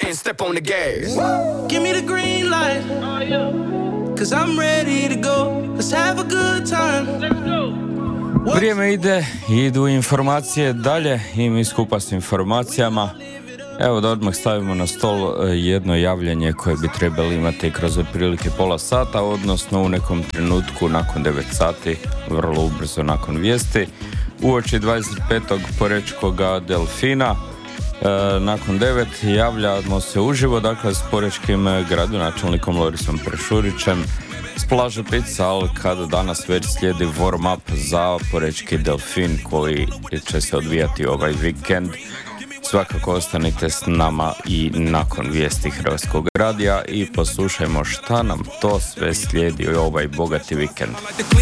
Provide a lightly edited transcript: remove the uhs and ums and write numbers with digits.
and step on the gas. Give me the green light, cause I'm ready to go. Let's have a good time. Let's go. Vrijeme ide, idu informacije dalje i mi skupa s informacijama. Evo da odmah stavimo na stol jedno javljanje koje bi trebali imati kroz otprilike pola sata, odnosno u nekom trenutku nakon 9 sati, vrlo ubrzo nakon vijesti. Uoči 25. porečkoga delfina, nakon 9 javljamo se uživo, dakle s porečkim gradonačelnikom Lorisom Prešurićem s plaže Pical, kada danas već slijedi warm-up za porečki delfin koji će se odvijati ovaj vikend. Svakako ostanite s nama i nakon vijesti Hrvatskog radija i poslušajmo šta nam to sve slijedi ovaj bogati vikend.